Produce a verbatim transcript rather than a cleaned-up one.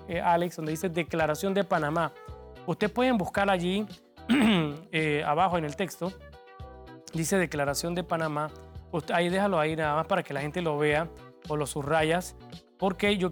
eh, Alex, donde dice Declaración de Panamá. Ustedes pueden buscar allí, eh, abajo en el texto, dice Declaración de Panamá. Usted, ahí déjalo ahí nada más para que la gente lo vea o lo subrayas, porque yo